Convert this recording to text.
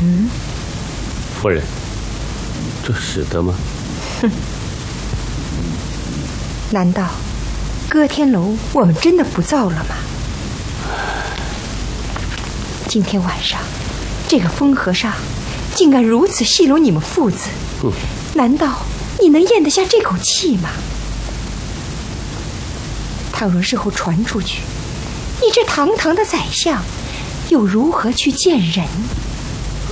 夫人，这使得吗？ 哼，难道歌天楼我们真的不造了吗？今天晚上，这个风和尚竟敢如此戏弄你们父子，难道你能咽得下这口气吗？倘若日后传出去，你这堂堂的宰相，又如何去见人？